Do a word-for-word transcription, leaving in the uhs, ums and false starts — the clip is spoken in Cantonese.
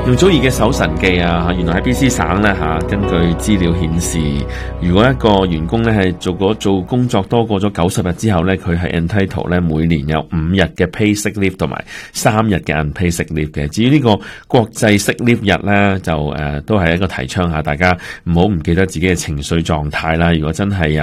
容祖兒嘅搜神記啊，原來喺 B C 省咧吓，根據資料顯示，如果一個員工咧係做過做工作多過咗九十日之後咧，佢係 entitled 咧每年有五日嘅 pay sick leave 同埋三日嘅 unpaid sick leave 嘅。至於呢個國際 sick leave 日咧，就誒、呃、都係一個提倡下，大家唔好唔記得自己嘅情緒狀態啦。如果真係有